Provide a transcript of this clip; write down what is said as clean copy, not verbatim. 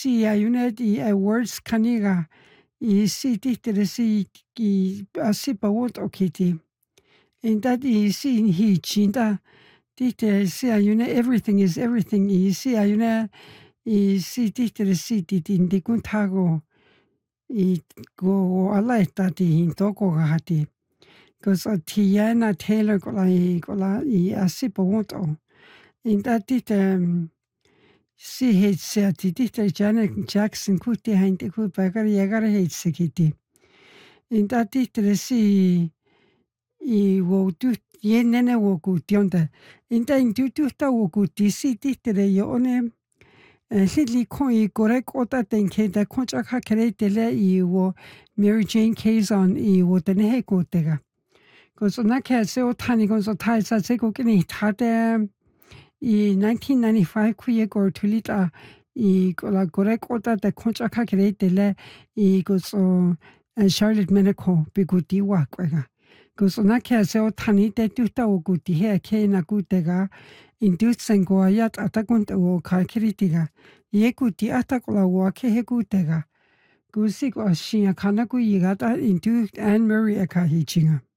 si ayunet I words kaniga I si titere si I asipa wot okiti. In that I si hi chinda titere si ayune everything is everything I si ayune I si titere si titindi kuntago I go alaita ti hintoko hati. Because Tiana Taylor kola I asipa woto. In that si heitse titite Janet Jackson kuti hainte ku bagari yagara heitse kiti. In that si I wo tu yenene wo kutionda. In that ta wo kuti si titere yo one Lidli kon I korek ota tenke da konchaka keretele I wo Mary Jane Kazon I wo tenehe kutega. Because on that case, so tiny goes or ties as they go getting tade in 1995 kuye go to lita I gola gorek ota the conchaka le I goes Charlotte Medical biguti wakwega. Because on that case, so tiny de duta oguti here kena gutega inducing go yat atakunta o kakiritiga. Yekuti atakola wake hegutega. Gusik or she a kanagu yigata into Anne Marie Akahichinga.